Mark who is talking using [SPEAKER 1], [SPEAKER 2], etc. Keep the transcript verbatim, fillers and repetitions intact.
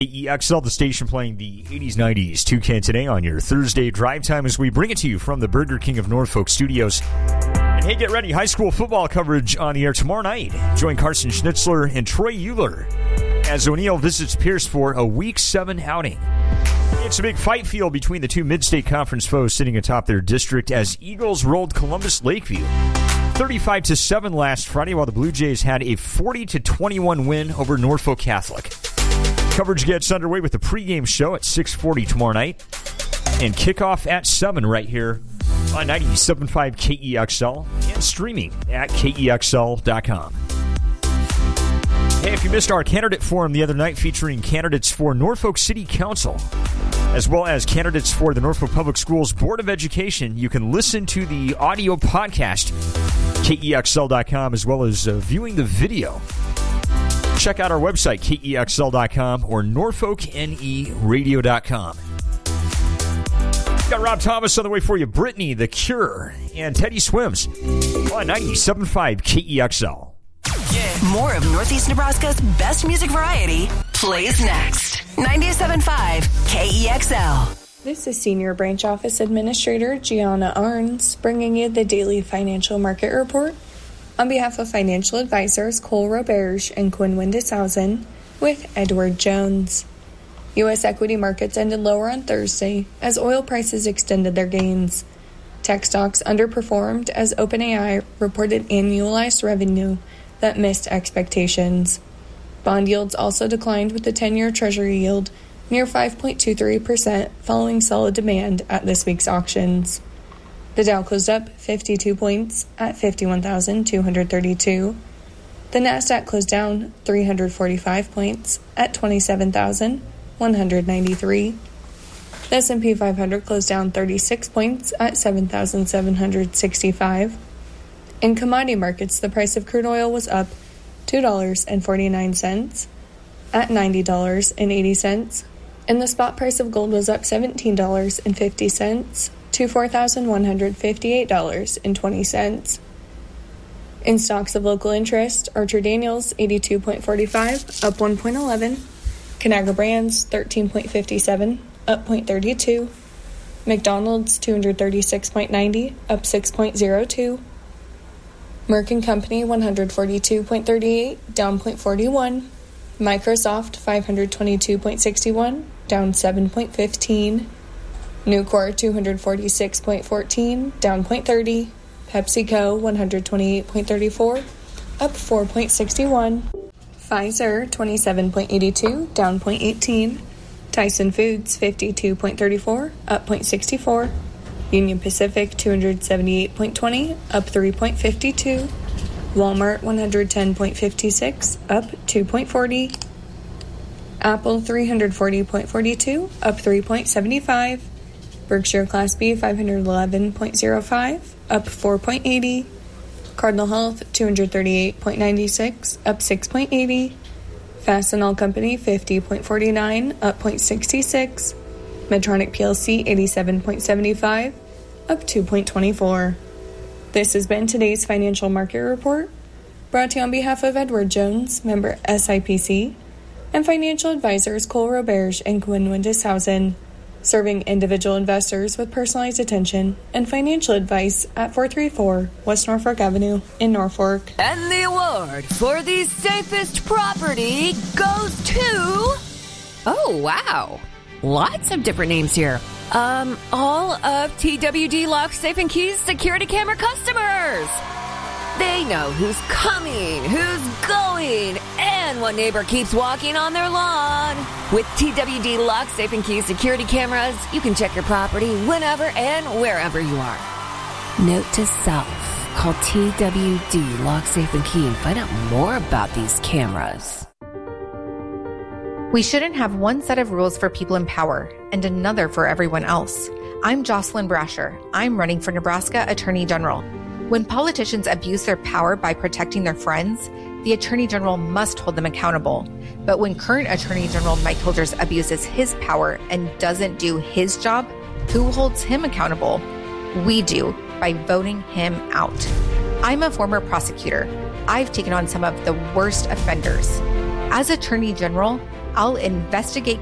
[SPEAKER 1] K E X L, the station playing the eighties, nineties Toucan today on your Thursday drive time as we bring it to you from the Burger King of Norfolk studios. And hey, get ready, high school football coverage on the air tomorrow night. Join Carson Schnitzler and Troy Euler as O'Neill visits Pierce for a Week seven outing. It's a big fight field between the two Mid-State Conference foes sitting atop their district as Eagles rolled Columbus Lakeview thirty-five to seven last Friday, while the Blue Jays had a forty to twenty-one win over Norfolk Catholic. Coverage gets underway with the pregame show at six forty tomorrow night and kickoff at seven right here on ninety-seven point five K E X L and streaming at K E X L dot com. Hey, if you missed our candidate forum the other night featuring candidates for Norfolk City Council as well as candidates for the Norfolk Public Schools Board of Education, you can listen to the audio podcast, K E X L dot com, as well as uh, viewing the video. Check out our website, K E X L dot com or Norfolk N E Radio dot com. Got Rob Thomas on the way for you. Brittany, The Cure, and Teddy Swims on ninety-seven point five K E X L.
[SPEAKER 2] More of Northeast Nebraska's best music variety plays next. ninety-seven point five K E X L.
[SPEAKER 3] This is Senior Branch Office Administrator Gianna Arns bringing you the daily financial market report on behalf of financial advisors Cole Roberge and Quinn Windishausen with Edward Jones. U S equity markets ended lower on Thursday as oil prices extended their gains. Tech stocks underperformed as OpenAI reported annualized revenue that missed expectations. Bond yields also declined with the ten-year Treasury yield near five point two three percent following solid demand at this week's auctions. The Dow closed up fifty-two points at fifty-one thousand two hundred thirty-two. The Nasdaq closed down three hundred forty-five points at twenty-seven thousand one hundred ninety-three. The S and P five hundred closed down thirty-six points at seven thousand seven hundred sixty-five. In commodity markets, the price of crude oil was up two dollars and forty-nine cents at ninety dollars and eighty cents, and the spot price of gold was up seventeen dollars and fifty cents to four thousand one hundred fifty-eight dollars and twenty cents. In stocks of local interest, Archer Daniels eighty-two point four five, up one point one one. Conagra Brands thirteen point five seven, up zero point three two. McDonald's two hundred thirty-six point nine zero, up six point zero two. Merck and Company one hundred forty-two point three eight, down zero point four one. Microsoft five hundred twenty-two point six one, down seven point one five. Nucor two hundred forty-six point one four, down zero point three zero. PepsiCo one hundred twenty-eight point three four, up four point six one. Pfizer twenty-seven point eight two, down zero point one eight. Tyson Foods fifty-two point three four, up zero point six four. Union Pacific two hundred seventy-eight point two zero, up three point five two. Walmart one hundred ten point five six, up two point four zero. Apple three hundred forty point four two, up three point seven five. Berkshire Class B five hundred eleven point zero five, up four point eight zero. Cardinal Health two hundred thirty-eight point nine six, up six point eight zero. Fastenal Company fifty point four nine, up zero point six six. Medtronic P L C eighty-seven point seven five, up two point two four. This has been today's financial market report, brought to you on behalf of Edward Jones, member S I P C, and financial advisors Cole Roberge and Quinn Windishausen, serving individual investors with personalized attention and financial advice at four three four West Norfolk Avenue in Norfolk.
[SPEAKER 2] And the award for the safest property goes to... Oh, wow. Lots of different names here. Um, all of T W D Lock, Safe and Keys security camera customers. They know who's coming, who's going, and what neighbor keeps walking on their lawn. With T W D Lock, Safe and Keys security cameras, you can check your property whenever and wherever you are. Note to self, call T W D Lock, Safe and Key and find out more about these cameras.
[SPEAKER 4] We shouldn't have one set of rules for people in power and another for everyone else. I'm Jocelyn Brasher. I'm running for Nebraska Attorney General. When politicians abuse their power by protecting their friends, the Attorney General must hold them accountable. But when current Attorney General Mike Holders abuses his power and doesn't do his job, who holds him accountable? We do, by voting him out. I'm a former prosecutor. I've taken on some of the worst offenders. As Attorney General, I'll investigate